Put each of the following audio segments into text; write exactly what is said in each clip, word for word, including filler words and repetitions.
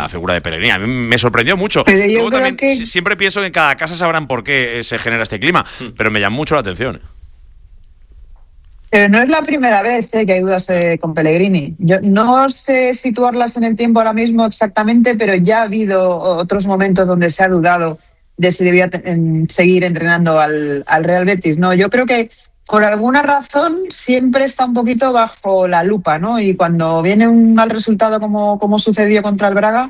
la figura de Pellegrini. A mí me sorprendió mucho. Pero yo Luego creo también que... siempre pienso que en cada casa sabrán por qué se genera este clima, mm. pero me llama mucho la atención. Pero no es la primera vez eh, que hay dudas eh, con Pellegrini. Yo no sé situarlas en el tiempo ahora mismo exactamente, pero ya ha habido otros momentos donde se ha dudado de si debía te- en seguir entrenando al, al Real Betis. No, yo creo que por alguna razón siempre está un poquito bajo la lupa, ¿no? Y cuando viene un mal resultado como, como sucedió contra el Braga,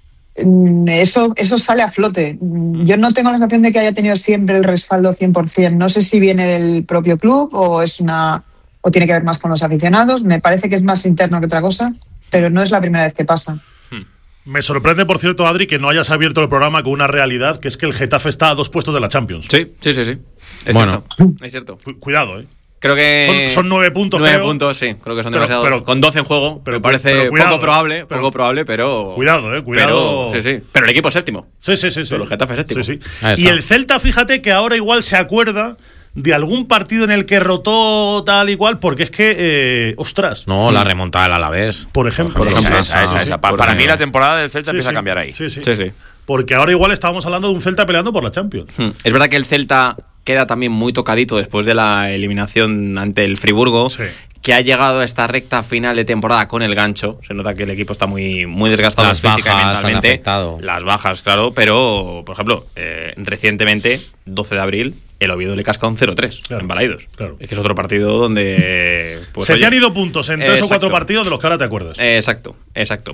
eso, eso sale a flote. Yo no tengo la sensación de que haya tenido siempre el respaldo cien por ciento. No sé si viene del propio club o es una o tiene que ver más con los aficionados. Me parece que es más interno que otra cosa, pero no es la primera vez que pasa. Me sorprende, por cierto, Adri, que no hayas abierto el programa con una realidad, que es que el Getafe está a dos puestos de la Champions. Sí, sí, sí, sí. Es bueno, cierto. Es cierto. Cuidado, ¿eh? Creo que son, son nueve puntos. Nueve creo. puntos, sí. Creo que son pero, demasiados. Pero, con doce en juego, pero, me parece pero cuidado, poco probable, pero, poco probable, pero. Cuidado, eh, cuidado. Pero, sí, sí. Pero el equipo es séptimo. Sí, sí, sí. sí. Pero el Getafe es séptimo. Sí, sí. Y el Celta, fíjate que ahora igual se acuerda de algún partido en el que rotó tal y cual, porque es que, eh, ostras. No, la remontada del Alavés. Por ejemplo. Por ejemplo esa, esa, esa, esa. Para, para mí la temporada del Celta sí, empieza sí. a cambiar ahí. Sí sí. sí, sí. Porque ahora igual estábamos hablando de un Celta peleando por la Champions. Hmm. Es verdad que el Celta queda también muy tocadito después de la eliminación ante el Friburgo. Sí. Que ha llegado a esta recta final de temporada con el gancho. Se nota que el equipo está muy, muy desgastado Las física bajas y mentalmente. han afectado. Las bajas, claro, pero, por ejemplo, eh, recientemente, doce de abril, el Oviedo le casca un cero tres claro, en Balaidos. Claro. Es que es otro partido donde... Pues, se oye, te han ido puntos en tres exacto. o cuatro partidos de los que ahora te acuerdas. Eh, exacto, exacto.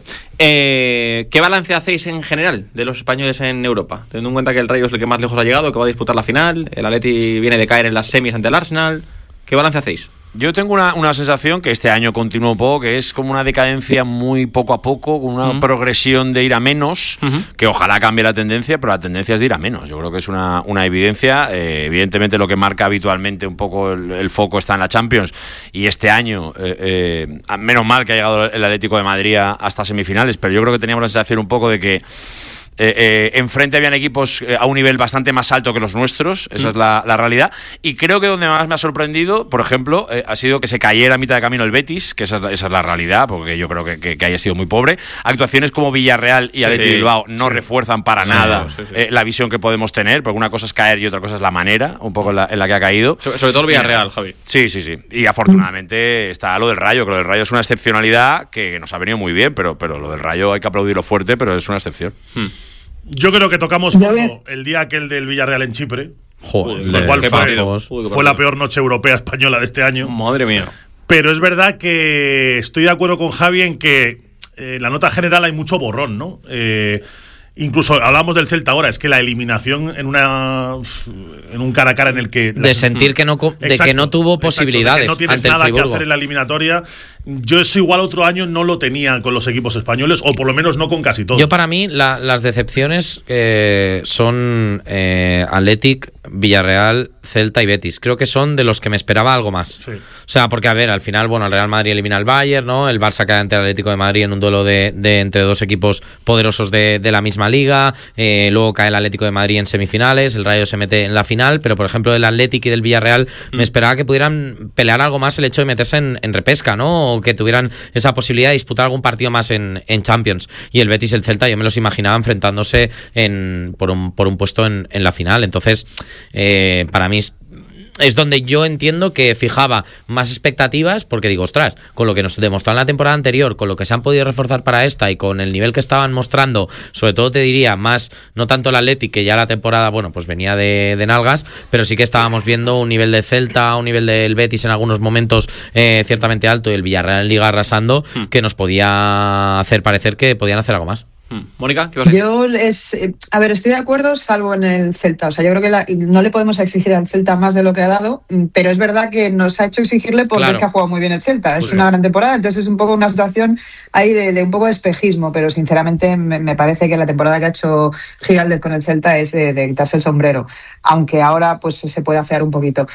Eh, ¿Qué balance hacéis en general de los españoles en Europa? Teniendo en cuenta que el Rayo es el que más lejos ha llegado, que va a disputar la final, el Atleti viene de caer en las semis ante el Arsenal. ¿Qué balance hacéis? Yo tengo una, una sensación que este año continúa un poco, que es como una decadencia muy poco a poco, con una uh-huh. progresión de ir a menos, uh-huh. que ojalá cambie la tendencia, pero la tendencia es de ir a menos. Yo creo que es una, una evidencia. Eh, evidentemente lo que marca habitualmente un poco el, el foco está en la Champions, y este año, eh, eh, menos mal que ha llegado el Atlético de Madrid hasta semifinales, pero yo creo que teníamos la sensación un poco de que Eh, eh, enfrente habían equipos eh, a un nivel bastante más alto que los nuestros, esa mm. es la, la realidad, y creo que donde más me ha sorprendido, por ejemplo, eh, ha sido que se cayera a mitad de camino el Betis, que esa, esa es la realidad, porque yo creo que, que, que haya sido muy pobre. Actuaciones como Villarreal y Athletic sí, Bilbao no sí. refuerzan para sí, nada sí, sí. Eh, la visión que podemos tener, porque una cosa es caer y otra cosa es la manera, un poco en la, en la que ha caído. Sobre, sobre todo el Villarreal, Javi. Sí, sí, sí. Y afortunadamente está lo del Rayo, que lo del Rayo es una excepcionalidad que nos ha venido muy bien, pero, pero lo del Rayo hay que aplaudirlo fuerte, pero es una excepción. Hmm. Yo creo que tocamos fondo el día aquel del Villarreal en Chipre. Joder, lo cual fue, Uy, fue la peor noche europea española de este año. Madre mía. Pero es verdad que estoy de acuerdo con Javi en que eh, en la nota general hay mucho borrón, ¿no? Eh, incluso hablamos del Celta ahora, es que la eliminación en una en un cara a cara en el que... De la, sentir que no, de exacto, que no tuvo posibilidades exacto, de que no tienes ante nada el Friburgo. Que hacer en la eliminatoria. Yo eso igual otro año no lo tenía con los equipos españoles, o por lo menos no con casi todos. Yo para mí la, las decepciones eh, son eh, Athletic, Villarreal, Celta y Betis. Creo que son de los que me esperaba algo más. Sí. O sea, porque a ver, al final, bueno, el Real Madrid elimina al Bayern, ¿no? El Barça cae ante el Atlético de Madrid en un duelo de, de entre dos equipos poderosos de, de la misma liga. Eh, luego cae el Atlético de Madrid en semifinales, el Rayo se mete en la final, pero por ejemplo del Athletic y del Villarreal mm. me esperaba que pudieran pelear algo más el hecho de meterse en, en repesca, ¿no? O que tuvieran esa posibilidad de disputar algún partido más en, en Champions. Y el Betis y el Celta yo me los imaginaba enfrentándose en, por, un, por un puesto en, en la final. Entonces, eh, para mí es es donde yo entiendo que fijaba más expectativas, porque digo, ostras, con lo que nos demostró en la temporada anterior, con lo que se han podido reforzar para esta y con el nivel que estaban mostrando, sobre todo te diría más, no tanto el Athletic, que ya la temporada, bueno, pues venía de, de nalgas, pero sí que estábamos viendo un nivel de Celta, un nivel del Betis en algunos momentos eh, ciertamente alto, y el Villarreal en Liga arrasando, hmm. que nos podía hacer parecer que podían hacer algo más. Mónica, ¿qué vas a decir? Yo, es, a ver, estoy de acuerdo, salvo en el Celta. O sea, yo creo que la, no le podemos exigir al Celta más de lo que ha dado, pero es verdad que nos ha hecho exigirle porque claro. es que ha jugado muy bien el Celta. Ha hecho una gran temporada, entonces es un poco una situación ahí de, de un poco de espejismo, pero sinceramente me, me parece que la temporada que ha hecho Giraldez con el Celta es eh, de quitarse el sombrero, aunque ahora pues se puede afear un poquito.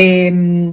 Eh,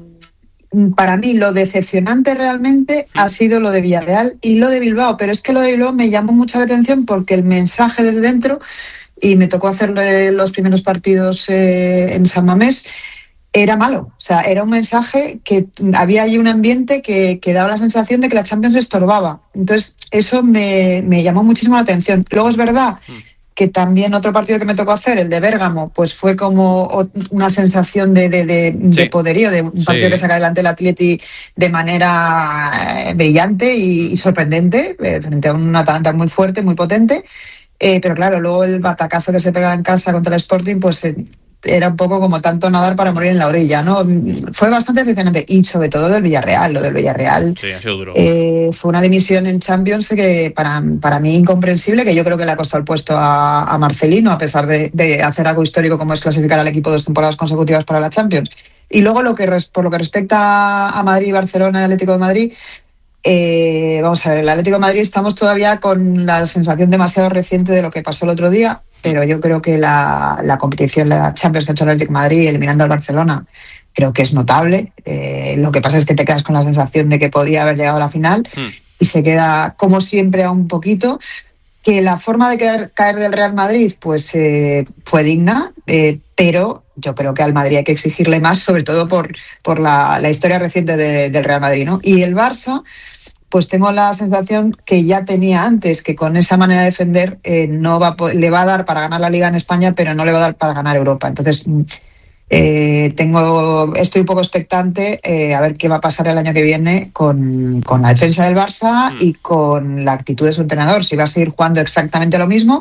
Para mí lo decepcionante realmente ha sido lo de Villarreal y lo de Bilbao, pero es que lo de Bilbao me llamó mucho la atención porque el mensaje desde dentro, y me tocó hacerle los primeros partidos eh, en San Mamés, era malo. O sea, era un mensaje que había ahí un ambiente que, que daba la sensación de que la Champions estorbaba. Entonces, eso me, me llamó muchísimo la atención. Luego es verdad que también otro partido que me tocó hacer, el de Bérgamo, pues fue como una sensación de, de, de, sí. de poderío, de un partido sí. que saca adelante el Atleti de manera brillante y, y sorprendente, eh, frente a una Atalanta muy fuerte, muy potente. Eh, pero claro, luego el batacazo que se pega en casa contra el Sporting, pues eh, era un poco como tanto nadar para morir en la orilla, ¿no? Fue bastante decepcionante, y sobre todo del Villarreal. Lo del Villarreal sí, ha sido duro. Eh, fue una dimisión en Champions que para, para mí incomprensible, que yo creo que le ha costado el puesto a, a Marcelino, a pesar de, de hacer algo histórico como es clasificar al equipo dos temporadas consecutivas para la Champions. Y luego, lo que por lo que respecta a Madrid, Barcelona y Atlético de Madrid, eh, vamos a ver, el Atlético de Madrid estamos todavía con la sensación demasiado reciente de lo que pasó el otro día, pero yo creo que la, la competición, la Champions que ha hecho el Atlético de Madrid eliminando al Barcelona, creo que es notable. Eh, lo que pasa es que te quedas con la sensación de que podía haber llegado a la final mm. y se queda, como siempre, a un poquito. Que la forma de caer, caer del Real Madrid pues eh, fue digna, eh, pero yo creo que al Madrid hay que exigirle más, sobre todo por, por la, la historia reciente de, del Real Madrid, ¿no? Y el Barça, pues tengo la sensación que ya tenía antes, que con esa manera de defender eh, no va a, le va a dar para ganar la Liga en España, pero no le va a dar para ganar Europa. Entonces, eh, tengo, estoy un poco expectante eh, a ver qué va a pasar el año que viene con, con la defensa del Barça mm. y con la actitud de su entrenador. Si va a seguir jugando exactamente lo mismo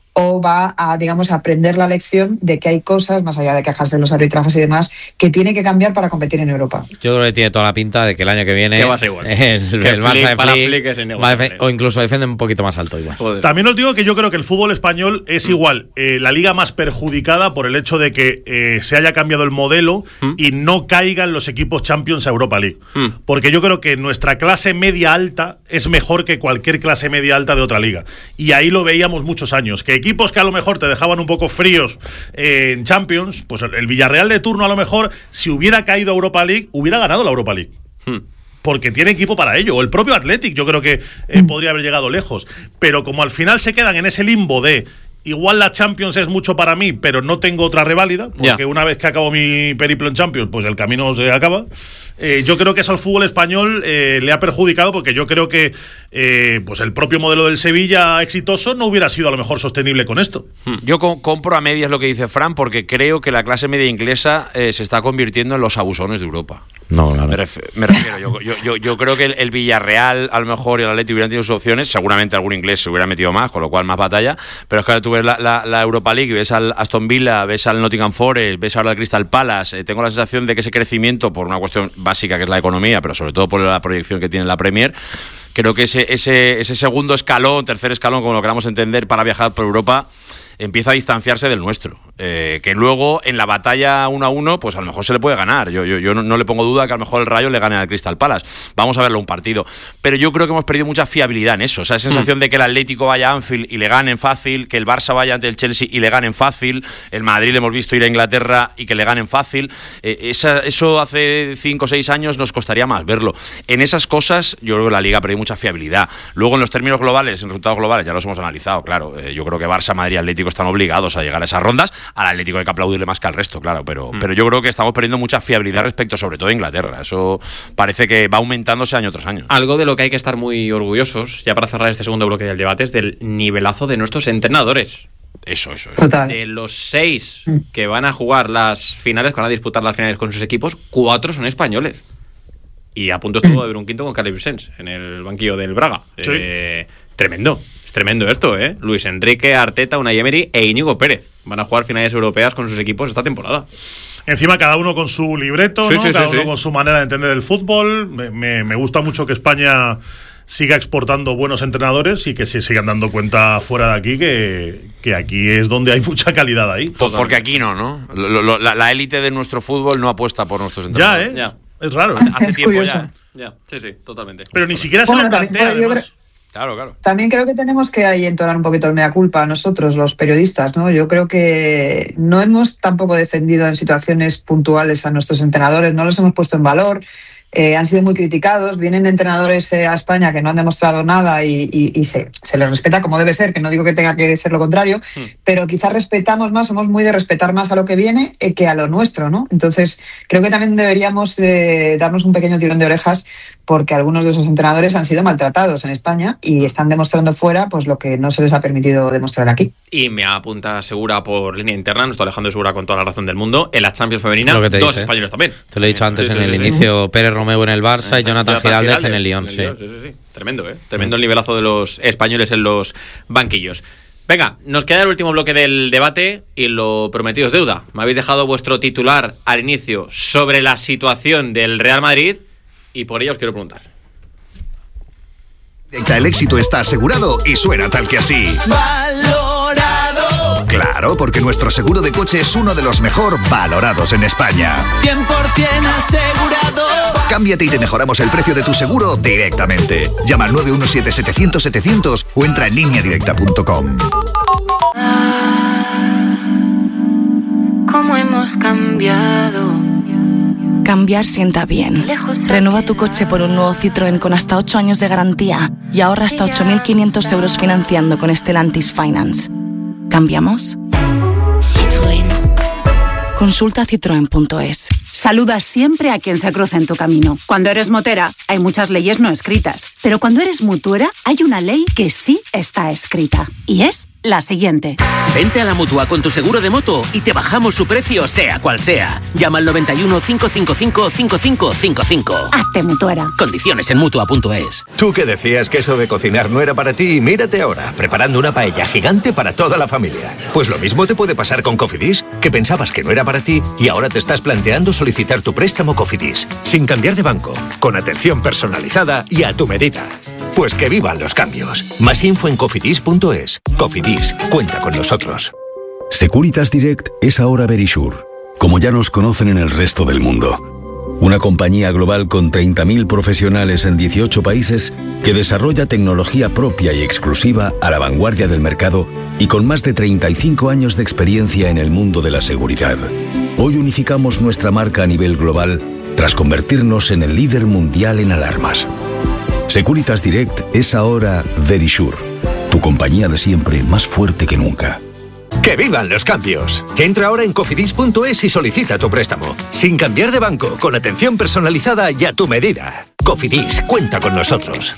o va a, digamos, aprender la lección de que hay cosas, más allá de quejarse de los arbitrajes y demás, que tiene que cambiar para competir en Europa. Yo creo que tiene toda la pinta de que el año que viene que va a ser igual. el, el Barça para de Flick es innegociable. o incluso defiende un poquito más alto igual. Joder. También os digo que yo creo que el fútbol español es mm. igual eh, la liga más perjudicada por el hecho de que eh, se haya cambiado el modelo mm. y no caigan los equipos Champions a Europa League. Mm. Porque yo creo que nuestra clase media alta es mejor que cualquier clase media alta de otra liga. Y ahí lo veíamos muchos años. Que equipos que a lo mejor te dejaban un poco fríos eh, en Champions, pues el Villarreal de turno a lo mejor, si hubiera caído a Europa League, hubiera ganado la Europa League. Hmm. Porque tiene equipo para ello. O el propio Athletic yo creo que eh, podría haber llegado lejos. Pero como al final se quedan en ese limbo de igual la Champions es mucho para mí, pero no tengo otra reválida, porque yeah. una vez que acabo mi periplo en Champions, pues el camino se acaba. Eh, yo creo que eso al fútbol español eh, le ha perjudicado, porque yo creo que eh, pues el propio modelo del Sevilla exitoso no hubiera sido a lo mejor sostenible con esto. Yo co- compro a medias lo que dice Fran, porque creo que la clase media inglesa eh, se está convirtiendo en los abusones de Europa. No, claro. Me, ref- me refiero, yo, yo, yo, yo creo que el, el Villarreal a lo mejor y el Atleti hubieran tenido sus opciones, seguramente algún inglés se hubiera metido más, con lo cual más batalla, pero es que tú ves la, la, la Europa League, ves al Aston Villa, ves al Nottingham Forest, ves ahora al Crystal Palace, eh, tengo la sensación de que ese crecimiento, por una cuestión básica que es la economía, pero sobre todo por la proyección que tiene la Premier, creo que ese, ese, ese segundo escalón, tercer escalón, como lo queramos entender, para viajar por Europa, empieza a distanciarse del nuestro. Eh, que luego, en la batalla uno a uno, pues a lo mejor se le puede ganar. Yo, yo, yo no, no le pongo duda que a lo mejor el Rayo le gane al Crystal Palace. Vamos a verlo un partido. Pero yo creo que hemos perdido mucha fiabilidad en eso. O sea, esa sensación mm. de que el Atlético vaya a Anfield y le ganen fácil, que el Barça vaya ante el Chelsea y le ganen fácil, el Madrid le hemos visto ir a Inglaterra y que le ganen fácil. Eh, esa, eso hace cinco o seis años nos costaría más verlo. En esas cosas, yo creo que la Liga ha perdido mucha fiabilidad. Luego, en los términos globales, en resultados globales, ya los hemos analizado, claro. Eh, yo creo que Barça, Madrid y Atlético están obligados a llegar a esas rondas. Al Atlético hay que aplaudirle más que al resto, claro, pero, mm. pero yo creo que estamos perdiendo mucha fiabilidad respecto sobre todo a Inglaterra. Eso parece que va aumentándose año tras año. Algo de lo que hay que estar muy orgullosos, ya para cerrar este segundo bloque del debate, es del nivelazo de nuestros entrenadores. Eso, eso, eso. Total. De los seis que van a jugar las finales, que van a disputar las finales con sus equipos, cuatro son españoles. Y a punto estuvo de ver un quinto con Caleb Vicens en el banquillo del Braga. Sí. Eh, tremendo. Es tremendo esto, ¿eh? Luis Enrique, Arteta, Unai Emery e Íñigo Pérez van a jugar finales europeas con sus equipos esta temporada. Encima cada uno con su libreto, sí, ¿no? sí, cada sí, uno sí. con su manera de entender el fútbol. Me, me, me gusta mucho que España siga exportando buenos entrenadores y que se sigan dando cuenta fuera de aquí que, que aquí es donde hay mucha calidad ahí. Por, porque aquí no, ¿no? Lo, lo, la, la élite de nuestro fútbol no apuesta por nuestros entrenadores. Ya, ¿eh? Ya. Es raro. Hace, hace Es tiempo curioso. ya. Ya, sí, sí, totalmente. Pero ni siquiera se Bueno, lo también, plantea, yo además. creo- Claro, claro. También creo que tenemos que ahí entonar un poquito el mea culpa a nosotros, los periodistas, ¿no? Yo creo que no hemos tampoco defendido en situaciones puntuales a nuestros entrenadores, no los hemos puesto en valor. eh, han sido muy criticados. Vienen entrenadores eh, a España que no han demostrado nada y, y, y se, se les respeta como debe ser, que no digo que tenga que ser lo contrario, mm. pero quizás respetamos más, somos muy de respetar más a lo que viene eh, que a lo nuestro, ¿no? Entonces, creo que también deberíamos eh, darnos un pequeño tirón de orejas porque algunos de esos entrenadores han sido maltratados en España y están demostrando fuera pues lo que no se les ha permitido demostrar aquí. Y me apunta Segura por línea interna, no estoy Alejandro Segura con toda la razón del mundo, en la Champions femenina, dos dice. españoles también. Te lo he dicho antes sí, en sí, el sí, inicio, sí. Pérez Romeu en el Barça sí, y Jonathan, Jonathan Giraldez, Giraldez en el Lyon. En el sí. Lyon sí, sí, sí. Tremendo, ¿eh? Tremendo el nivelazo de los españoles en los banquillos. Venga, nos queda el último bloque del debate y lo prometido es deuda. Me habéis dejado vuestro titular al inicio sobre la situación del Real Madrid y por ello os quiero preguntar. El éxito está asegurado y suena tal que así. ¡Valorado! Claro, porque nuestro seguro de coche es uno de los mejor valorados en España. cien por ciento asegurado. Cámbiate y te mejoramos el precio de tu seguro directamente. Llama al nueve uno siete setecientos setecientos o entra en línea directa punto com. ¿Cómo hemos cambiado? Cambiar sienta bien. Renueva tu coche por un nuevo Citroën con hasta ocho años de garantía y ahorra hasta ocho mil quinientos euros financiando con Stellantis Finance. ¿Cambiamos? Citroën. Consulta citroen punto es. Saludas siempre a quien se cruza en tu camino. Cuando eres motera, hay muchas leyes no escritas. Pero cuando eres mutuera, hay una ley que sí está escrita. Y es la siguiente. Vente a la Mutua con tu seguro de moto y te bajamos su precio sea cual sea. Llama al noventa y uno, cinco cinco cinco, cinco cinco cinco cinco. Hazte mutuera. Condiciones en mutua punto es. Tú que decías que eso de cocinar no era para ti, mírate ahora, preparando una paella gigante para toda la familia. Pues lo mismo te puede pasar con Cofidis, que pensabas que no era para ti y ahora te estás planteando solicitar tu préstamo Cofidis, sin cambiar de banco, con atención personalizada y a tu medida. Pues que vivan los cambios. Más info en cofidis punto es. Cofidis, cuenta con nosotros. Securitas Direct es ahora Verisure, como ya nos conocen en el resto del mundo. Una compañía global con treinta mil profesionales en dieciocho países que desarrolla tecnología propia y exclusiva a la vanguardia del mercado y con más de treinta y cinco años de experiencia en el mundo de la seguridad. Hoy unificamos nuestra marca a nivel global tras convertirnos en el líder mundial en alarmas. Securitas Direct es ahora Verisure, tu compañía de siempre más fuerte que nunca. ¡Que vivan los cambios! Entra ahora en cofidis punto es y solicita tu préstamo. Sin cambiar de banco, con atención personalizada y a tu medida. Cofidis, cuenta con nosotros.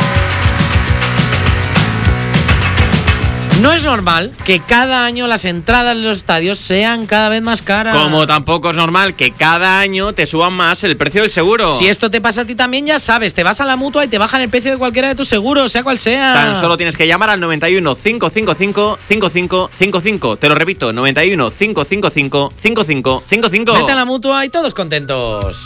No es normal que cada año las entradas de los estadios sean cada vez más caras. Como tampoco es normal que cada año te suban más el precio del seguro. Si esto te pasa a ti también, ya sabes, te vas a la Mutua y te bajan el precio de cualquiera de tus seguros, sea cual sea. Tan solo tienes que llamar al noventa y uno, cinco cinco cinco, cinco cinco cinco cinco. Te lo repito, noventa y uno, cinco cinco cinco, cinco cinco cinco cinco. Vete a la Mutua y todos contentos.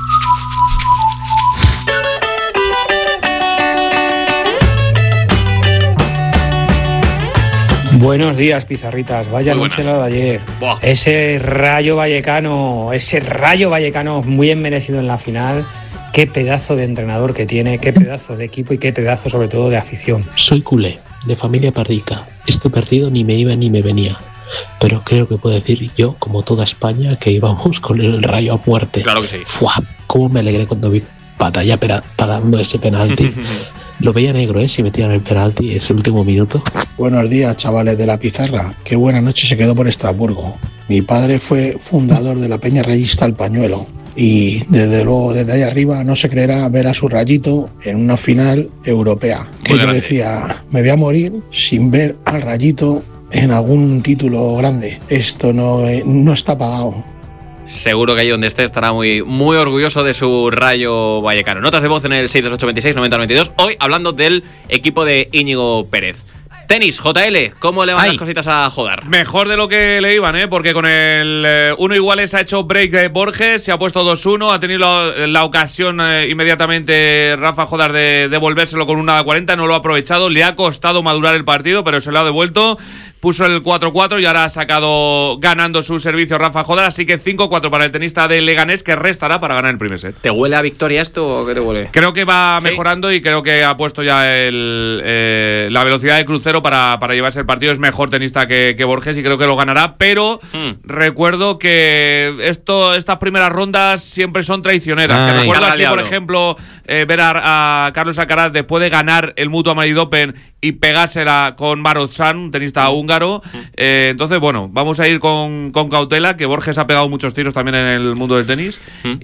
Buenos días, pizarritas. Vaya noche la de ayer. Buah. Ese Rayo Vallecano, ese Rayo Vallecano muy merecido en la final. Qué pedazo de entrenador que tiene, qué pedazo de equipo y qué pedazo sobre todo de afición. Soy culé, de familia pardica. Este partido ni me iba ni me venía. Pero creo que puedo decir yo, como toda España, que íbamos con el Rayo a muerte. Claro que sí. ¡Fua! Cómo me alegré cuando vi Batalla pagando ese penalti. Lo veía negro, ¿eh? Si metían el penalti ese último minuto. Buenos días, chavales de la pizarra. Qué buena noche se quedó por Estrasburgo. Mi padre fue fundador de la Peña Rayista El Pañuelo. Y desde luego, desde ahí arriba, no se creerá ver a su Rayito en una final europea. Que yo decía, me voy a morir sin ver al Rayito en algún título grande. Esto no, no está pagado. Seguro que ahí donde esté estará muy, muy orgulloso de su Rayo Vallecano. Notas de voz en el seis dos ocho dos seis nueve cero nueve dos. Hoy hablando del equipo de Íñigo Pérez. Tenis, J L, ¿cómo le van Ay. las cositas a Jodar? Mejor de lo que le iban, ¿eh? Porque con el eh, uno iguales ha hecho break eh, Borges, se ha puesto dos uno, ha tenido la, la ocasión eh, inmediatamente Rafa Jodar de devolvérselo con una cuarenta, no lo ha aprovechado, le ha costado madurar el partido, pero se lo ha devuelto. Puso el cuatro cuatro y ahora ha sacado ganando su servicio Rafa Jodar, así que cinco cuatro para el tenista de Leganés, que restará para ganar el primer set. ¿Te huele a victoria esto o qué te huele? Creo que va ¿Sí? mejorando y creo que ha puesto ya el, eh, la velocidad de crucero cero para, para llevarse el partido. Es mejor tenista que, que Borges y creo que lo ganará, pero mm. recuerdo que esto estas primeras rondas siempre son traicioneras. Ay, que recuerdo aquí, por ejemplo, eh, ver a, a Carlos Alcaraz después de ganar el Mutua Madrid Open y pegársela con Marotzan, un tenista húngaro. Eh, entonces, bueno, vamos a ir con, con cautela, que Borges ha pegado muchos tiros también en el mundo del tenis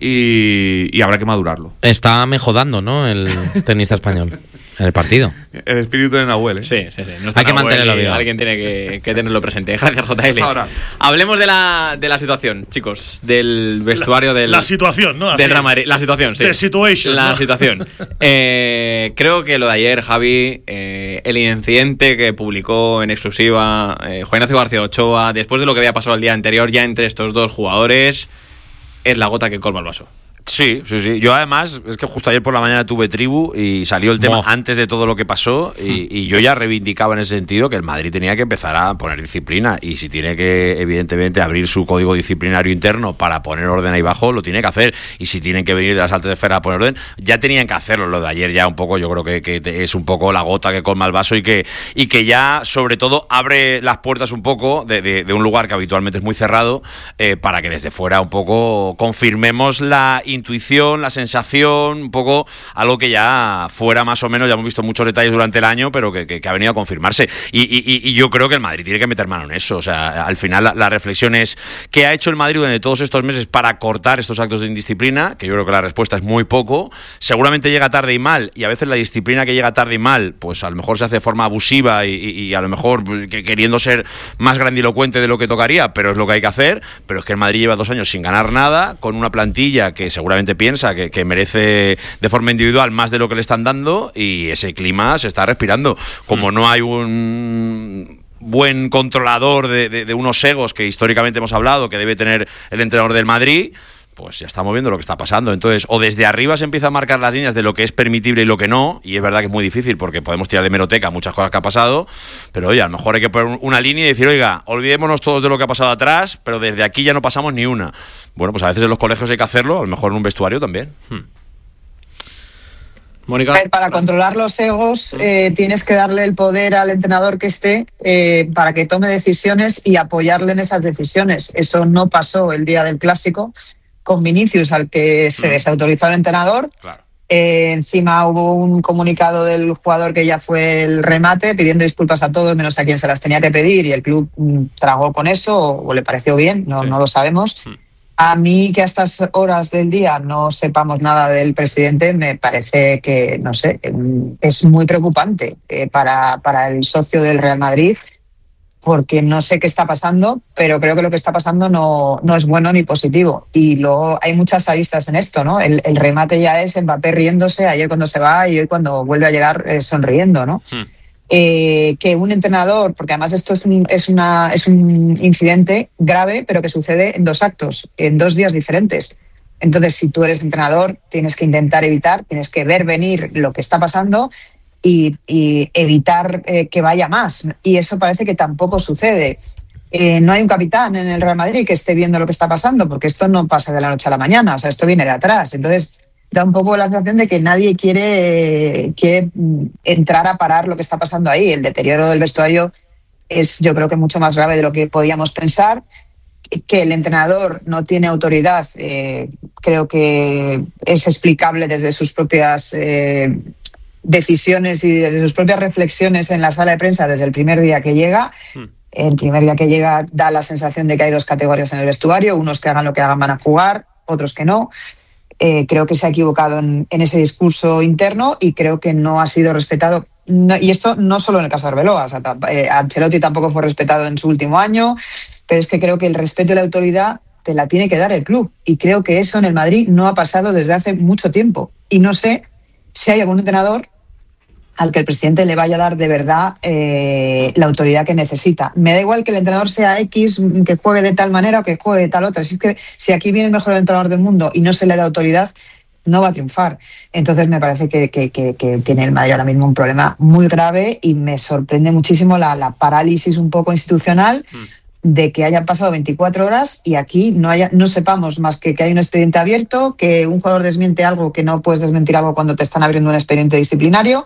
y, y habrá que madurarlo. Está mejorando, ¿no?, el tenista español en el partido. El espíritu de Nahuel, ¿eh? Sí, sí, sí. No está Hay que Nahuel mantenerlo vivo. Alguien tiene que, que tenerlo presente. Gracias, J L. Ahora. Hablemos de la, de la situación, chicos, del vestuario la, del... La situación, ¿no? Del Real Madrid. La situación, sí. The situation, La ¿no? situación. eh, creo que lo de ayer, Javi, eh, el incidente que publicó en exclusiva eh, Juan Ignacio García Ochoa, después de lo que había pasado el día anterior, ya entre estos dos jugadores, es la gota que colma el vaso. Sí, sí, sí. Yo además, es que justo ayer por la mañana tuve tribu y salió el tema Mo. antes de todo lo que pasó y, y yo ya reivindicaba en ese sentido que el Madrid tenía que empezar a poner disciplina y si tiene que, evidentemente, abrir su código disciplinario interno para poner orden ahí bajo, lo tiene que hacer. Y si tienen que venir de las altas esferas a poner orden, ya tenían que hacerlo. Lo de ayer ya un poco, yo creo que, que es un poco la gota que colma el vaso y que, y que ya, sobre todo, abre las puertas un poco de, de, de un lugar que habitualmente es muy cerrado eh, para que desde fuera un poco confirmemos la intuición, la sensación, un poco algo que ya fuera más o menos, ya hemos visto muchos detalles durante el año, pero que, que, que ha venido a confirmarse. Y, y, y yo creo que el Madrid tiene que meter mano en eso. O sea, al final la, la reflexión es ¿qué ha hecho el Madrid durante todos estos meses para cortar estos actos de indisciplina? Que yo creo que la respuesta es muy poco. Seguramente llega tarde y mal, y a veces la disciplina que llega tarde y mal, pues a lo mejor se hace de forma abusiva y, y, y a lo mejor que, queriendo ser más grandilocuente de lo que tocaría, pero es lo que hay que hacer. Pero es que el Madrid lleva dos años sin ganar nada, con una plantilla que seguramente piensa que, que merece de forma individual más de lo que le están dando, y ese clima se está respirando. Como no hay un buen controlador de, de, de unos egos que históricamente hemos hablado que debe tener el entrenador del Madrid, pues ya estamos viendo lo que está pasando. Entonces, o desde arriba se empieza a marcar las líneas de lo que es permitible y lo que no, y es verdad que es muy difícil porque podemos tirar de hemeroteca muchas cosas que ha pasado, pero oye, a lo mejor hay que poner una línea y decir, oiga, olvidémonos todos de lo que ha pasado atrás, pero desde aquí ya no pasamos ni una. Bueno, pues a veces en los colegios hay que hacerlo, a lo mejor en un vestuario también. Hmm. Mónica. A ver, para controlar los egos eh, tienes que darle el poder al entrenador que esté eh, para que tome decisiones y apoyarle en esas decisiones. Eso no pasó el día del Clásico con Vinicius, al que se desautorizó el entrenador. Claro. Eh, encima hubo un comunicado del jugador que ya fue el remate, pidiendo disculpas a todos menos a quien se las tenía que pedir, y el club mm, tragó con eso o, o le pareció bien, no, sí. no lo sabemos. Sí. A mí, que a estas horas del día no sepamos nada del presidente, me parece que, no sé, es muy preocupante eh, para, para el socio del Real Madrid, porque no sé qué está pasando, pero creo que lo que está pasando no, no es bueno ni positivo. Y luego hay muchas aristas en esto, ¿no? El, el remate ya es Mbappé riéndose ayer cuando se va y hoy cuando vuelve a llegar eh, sonriendo, ¿no? Hmm. Eh, que un entrenador, porque además esto es un, es, una, es un incidente grave, pero que sucede en dos actos, en dos días diferentes. Entonces, si tú eres entrenador, tienes que intentar evitar, tienes que ver venir lo que está pasando y, y evitar eh, que vaya más. Y eso parece que tampoco sucede. Eh, no hay un capitán en el Real Madrid que esté viendo lo que está pasando, porque esto no pasa de la noche a la mañana, o sea, esto viene de atrás. Entonces, da un poco la sensación de que nadie quiere, quiere entrar a parar lo que está pasando ahí. El deterioro del vestuario es, yo creo que mucho más grave de lo que podíamos pensar. Que el entrenador no tiene autoridad, eh, creo que es explicable desde sus propias eh, decisiones y desde sus propias reflexiones en la sala de prensa desde el primer día que llega. Hmm. El primer día que llega da la sensación de que hay dos categorías en el vestuario, unos que hagan lo que hagan van a jugar, otros que no. Eh, creo que se ha equivocado en, en ese discurso interno y creo que no ha sido respetado. No, y esto no solo en el caso de Arbeloa, o sea, eh, Ancelotti tampoco fue respetado en su último año, pero es que creo que el respeto y la autoridad te la tiene que dar el club, y creo que eso en el Madrid no ha pasado desde hace mucho tiempo, y no sé si hay algún entrenador al que el presidente le vaya a dar de verdad eh, la autoridad que necesita. Me da igual que el entrenador sea X, que juegue de tal manera o que juegue de tal otra. Si es que si aquí viene el mejor entrenador del mundo y no se le da autoridad, no va a triunfar. Entonces me parece que, que, que, que tiene el Madrid ahora mismo un problema muy grave, y me sorprende muchísimo la, la parálisis un poco institucional mm. de que hayan pasado veinticuatro horas y aquí no haya, no sepamos más que que hay un expediente abierto, que un jugador desmiente algo, que no puedes desmentir algo cuando te están abriendo un expediente disciplinario,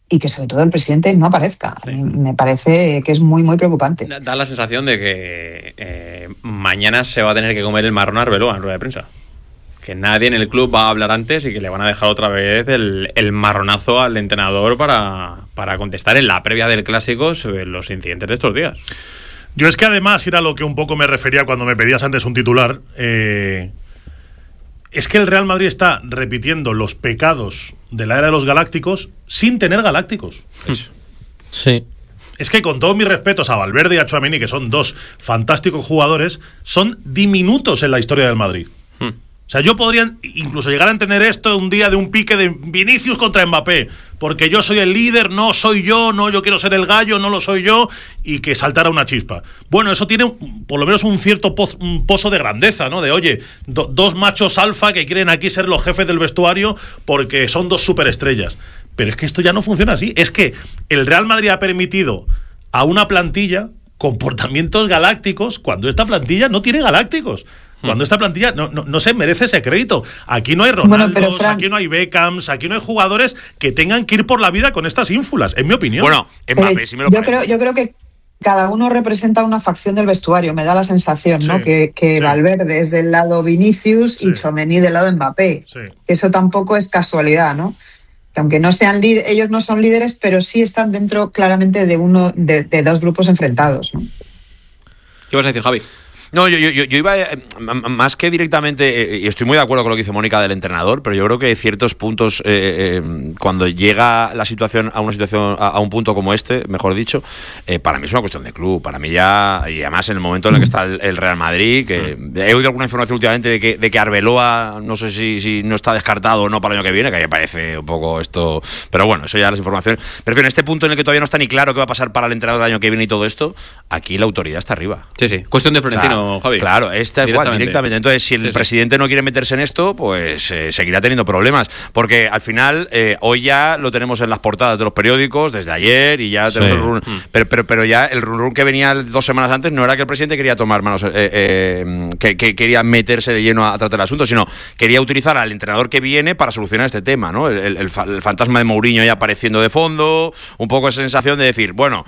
y que sobre todo el presidente no aparezca. Sí. Me parece que es muy, muy preocupante. Da la sensación de que eh, mañana se va a tener que comer el marrón a Arbeloa en rueda de prensa. Que nadie en el club va a hablar antes y que le van a dejar otra vez el, el marronazo al entrenador para, para contestar en la previa del Clásico sobre los incidentes de estos días. Yo es que además era lo que un poco me refería cuando me pedías antes un titular. Eh, es que el Real Madrid está repitiendo los pecados de la era de los galácticos sin tener galácticos. Eso. Sí. Es que con todos mis respetos a Valverde y a Tchouaméni, que son dos fantásticos jugadores, son diminutos en la historia del Madrid. Hmm. O sea, yo podría incluso llegar a entender esto un día de un pique de Vinicius contra Mbappé, porque yo soy el líder, no soy yo, no, yo quiero ser el gallo, no lo soy yo, y que saltara una chispa. Bueno, eso tiene por lo menos un cierto pozo, un pozo de grandeza, ¿no? De, oye, do, dos machos alfa que quieren aquí ser los jefes del vestuario porque son dos superestrellas. Pero es que esto ya no funciona así. Es que el Real Madrid ha permitido a una plantilla comportamientos galácticos cuando esta plantilla no tiene galácticos. Cuando esta plantilla no, no, no se merece ese crédito. Aquí no hay Ronaldos, bueno, Fran... aquí no hay Beckhams, aquí no hay jugadores que tengan que ir por la vida con estas ínfulas, en mi opinión. Bueno, Mbappé, si me lo yo creo, yo creo que cada uno representa una facción del vestuario, me da la sensación, sí, ¿no? Que, que sí. Valverde es del lado Vinicius sí. y Tchouaméni del lado Mbappé. Sí. Eso tampoco es casualidad, ¿no? Que aunque no sean líderes, ellos no son líderes, pero sí están dentro claramente de uno de, de dos grupos enfrentados, ¿no? ¿Qué vas a decir, Javi? No, yo, yo, yo iba eh, más que directamente, eh, y estoy muy de acuerdo con lo que dice Mónica del entrenador, pero yo creo que ciertos puntos, eh, eh, cuando llega la situación a una situación, a, a un punto como este, mejor dicho, eh, para mí es una cuestión de club. Para mí ya, y además en el momento en el que está el, el Real Madrid, que mm. he oído alguna información últimamente de que, de que Arbeloa, no sé si, si no está descartado o no para el año que viene, que a mí me parece un poco esto, pero bueno, eso ya las informaciones. Pero en este punto en el que todavía no está ni claro qué va a pasar para el entrenador del año que viene y todo esto, aquí la autoridad está arriba. Sí, sí, cuestión de Florentino. Claro, Javi. Claro, es tal cual, directamente. Entonces, si el sí, presidente sí. no quiere meterse en esto, pues eh, seguirá teniendo problemas. Porque al final, eh, hoy ya lo tenemos en las portadas de los periódicos desde ayer y ya tenemos sí. el run, mm. pero, pero, pero ya el run, run que venía dos semanas antes no era que el presidente quería tomar manos, eh, eh, que, que quería meterse de lleno a, a tratar el asunto, sino quería utilizar al entrenador que viene para solucionar este tema, ¿no? El, el, el, el fantasma de Mourinho ya apareciendo de fondo, un poco esa sensación de decir, bueno,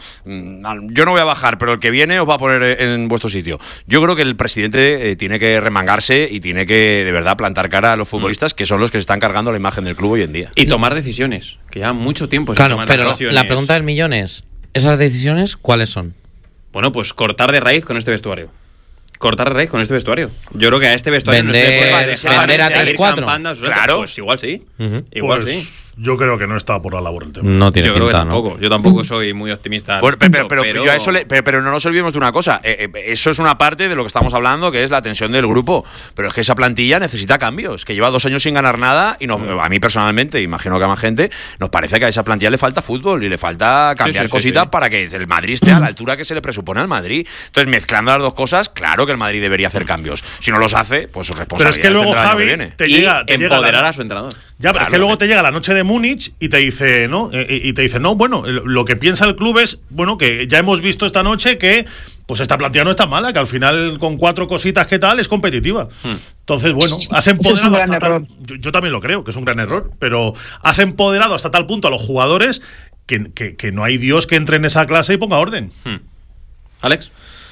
yo no voy a bajar, pero el que viene os va a poner en vuestro sitio. Yo creo que el presidente eh, tiene que remangarse y tiene que de verdad plantar cara a los futbolistas, que son los que se están cargando la imagen del club hoy en día. Y tomar decisiones, que ya mucho tiempo se Claro, pero la pregunta del millón es, ¿esas decisiones cuáles son? Bueno, pues cortar de raíz con este vestuario. Cortar de raíz con este vestuario. Yo creo que a este vestuario vender, no se vender a tres cuatro. Claro, pues igual sí. Uh-huh. Igual pues, sí. Yo creo que no está por la labor el tema. No tiene yo pinta, creo que tampoco. ¿no? Yo tampoco soy muy optimista. Bueno, pero, pero, pero, pero, yo a eso le, pero, pero no nos olvidemos de una cosa. Eh, eh, eso es una parte de lo que estamos hablando, que es la tensión del grupo. Pero es que esa plantilla necesita cambios. Que lleva dos años sin ganar nada y nos, a mí personalmente, imagino que a más gente, nos parece que a esa plantilla le falta fútbol y le falta cambiar sí, sí, cositas sí, sí. para que el Madrid esté a la altura que se le presupone al Madrid. Entonces, mezclando las dos cosas, claro que el Madrid debería hacer cambios. Si no los hace, pues su responsabilidad. Pero es que luego Javi te llega, te empoderar llega la... a su entrenador. Ya, pero claro, es que luego te llega la noche de Múnich y te dice, ¿no? Y te dice, no, bueno, lo que piensa el club es, bueno, que ya hemos visto esta noche que pues esta plantilla no está mala, que al final con cuatro cositas que tal es competitiva. Hmm. Entonces, bueno, has empoderado. Es un gran error. Tal, yo, yo también lo creo, que es un gran error, pero has empoderado hasta tal punto a los jugadores que, que, que no hay Dios que entre en esa clase y ponga orden. Hmm. Alex.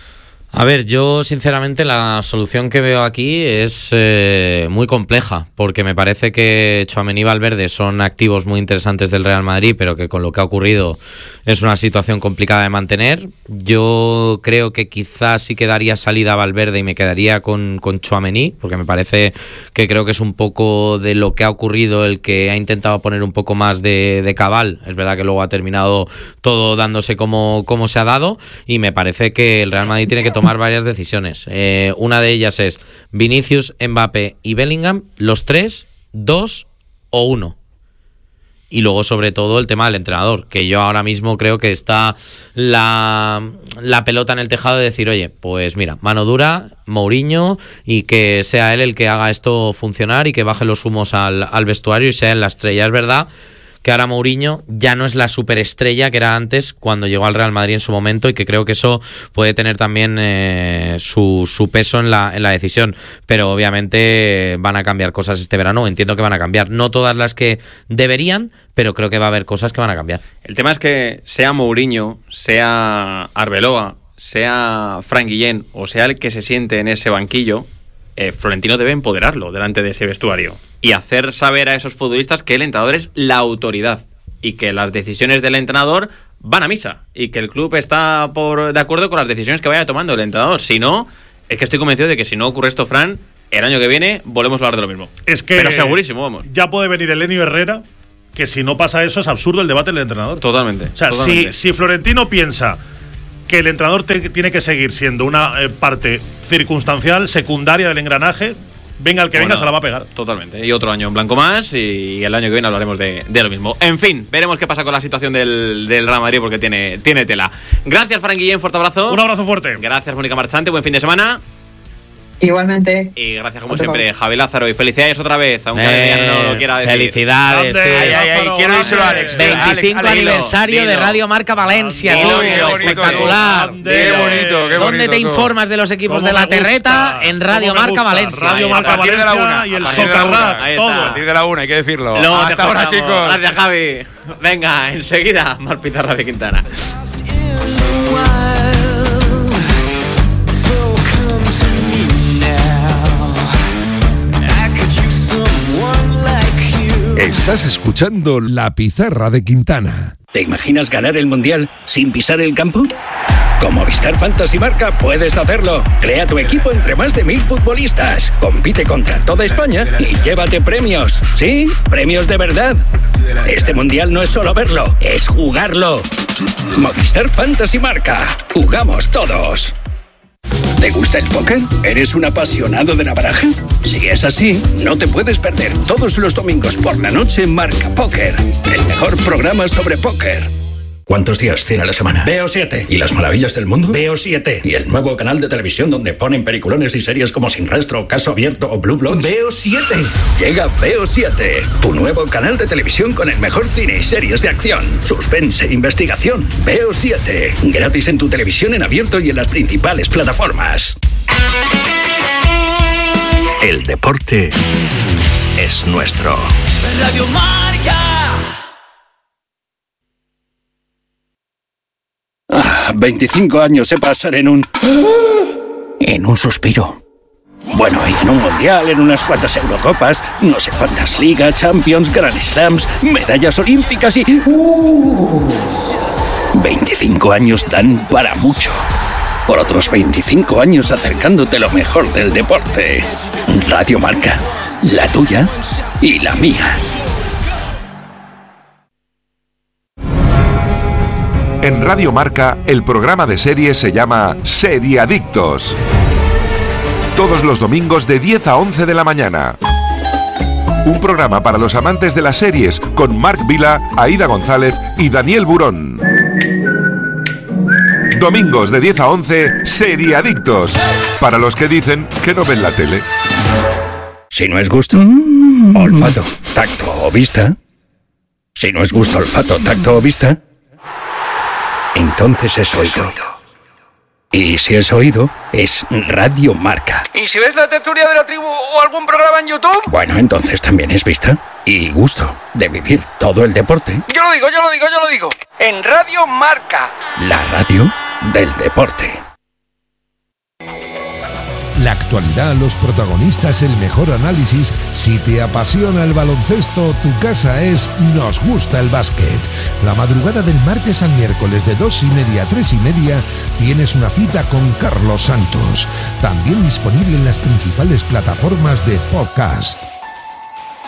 A ver, yo sinceramente la solución que veo aquí es eh, muy compleja, porque me parece que Tchouaméni y Valverde son activos muy interesantes del Real Madrid, pero que con lo que ha ocurrido es una situación complicada de mantener. Yo creo que quizás sí que daría salida a Valverde y me quedaría con, con Tchouaméni, porque me parece que creo que es un poco de lo que ha ocurrido el que ha intentado poner un poco más de, de cabal. Es verdad que luego ha terminado todo dándose como, como se ha dado, y me parece que el Real Madrid tiene que tomar tomar varias decisiones. Eh, una de ellas es Vinicius, Mbappé y Bellingham, los tres, dos o uno. Y luego, sobre todo, el tema del entrenador, que yo ahora mismo creo que está la, la pelota en el tejado de decir, oye, pues mira, mano dura, Mourinho, y que sea él el que haga esto funcionar y que baje los humos al, al vestuario y sea él la estrella. Es verdad que ahora Mourinho ya no es la superestrella que era antes cuando llegó al Real Madrid en su momento, y que creo que eso puede tener también eh, su, su peso en la, en la decisión. Pero obviamente van a cambiar cosas este verano, entiendo que van a cambiar, no todas las que deberían, pero creo que va a haber cosas que van a cambiar. El tema es que sea Mourinho, sea Arbeloa, sea Frank Guillén o sea el que se siente en ese banquillo, eh, Florentino debe empoderarlo delante de ese vestuario y hacer saber a esos futbolistas que el entrenador es la autoridad y que las decisiones del entrenador van a misa y que el club está por de acuerdo con las decisiones que vaya tomando el entrenador. Si no, es que estoy convencido de que si no ocurre esto, Fran, el año que viene volvemos a hablar de lo mismo. Es que pero segurísimo, vamos. Ya puede venir Elenio Herrera, que si no pasa eso es absurdo el debate del entrenador. Totalmente. O sea, totalmente. Si, si Florentino piensa que el entrenador te, tiene que seguir siendo una eh, parte circunstancial, secundaria del engranaje, venga el que bueno, venga, se la va a pegar. Totalmente. Y otro año en blanco más, y el año que viene hablaremos de, de lo mismo. En fin, veremos qué pasa con la situación del, del Real Madrid, porque tiene, tiene tela. Gracias, Fran Guillén, fuerte abrazo. Un abrazo fuerte. Gracias, Mónica Marchante, buen fin de semana. Igualmente. Y gracias como siempre, Javi Lázaro, y felicidades otra vez, aunque eh, no lo quiera decir. Felicidades. Ay, ay, ay, quiero díselo a Alex. veinticinco Alex, aniversario dilo. de Radio Marca Valencia. Dilo, tío, espectacular. Qué bonito, qué bonito. ¿Dónde te informas de los equipos de la Terreta? En Radio Marca Valencia. Radio Marca Valencia de la una, y el Socarrat. Todo. A partir de la una, hay que decirlo. Luego Hasta ahora, chicos. Gracias, Javi. Venga, enseguida, Mar Pizarra de Quintana. Estás escuchando La Pizarra de Quintana. ¿Te imaginas ganar el Mundial sin pisar el campo? Con Movistar Fantasy Marca puedes hacerlo. Crea tu equipo entre más de mil futbolistas. Compite contra toda España y llévate premios. ¿Sí? Premios de verdad. Este Mundial no es solo verlo, es jugarlo. Movistar Fantasy Marca. Jugamos todos. ¿Te gusta el póker? ¿Eres un apasionado de la baraja? Si es así, no te puedes perder todos los domingos por la noche Marca Póker, el mejor programa sobre póker. ¿Cuántos días tiene la semana? Veo siete. ¿Y las maravillas del mundo? Veo siete. ¿Y el nuevo canal de televisión donde ponen peliculones y series como Sin Rastro, Caso Abierto o Blue Bloods? Veo siete. Llega Veo siete, tu nuevo canal de televisión con el mejor cine y series de acción, suspense e investigación. Veo siete. Gratis en tu televisión en abierto y en las principales plataformas. El deporte es nuestro. Radio Marca. Ah, veinticinco años se pasan en un... en un suspiro. Bueno, y en un mundial, en unas cuantas Eurocopas, no sé cuántas ligas, Champions, Grand Slams, medallas olímpicas y... Uh, veinticinco años dan para mucho. Por otros veinticinco años acercándote lo mejor del deporte. Radio Marca, la tuya y la mía. En Radio Marca, el programa de series se llama Seriadictos. Todos los domingos de diez a once de la mañana. Un programa para los amantes de las series con Marc Vila, Aida González y Daniel Burón. Domingos de diez a once, Seriadictos. Para los que dicen que no ven la tele. Si no es gusto, olfato, tacto o vista. Si no es gusto, olfato, tacto o vista, entonces es oído. Y si es oído, es Radio Marca. ¿Y si ves la tertulia de la tribu o algún programa en YouTube? Bueno, entonces también es vista y gusto de vivir todo el deporte. Yo lo digo, yo lo digo, yo lo digo. En Radio Marca. La radio del deporte. La actualidad, los protagonistas, el mejor análisis. Si te apasiona el baloncesto, tu casa es Nos Gusta el Básquet. La madrugada del martes al miércoles de dos y media a tres y media tienes una cita con Carlos Santos. También disponible en las principales plataformas de podcast.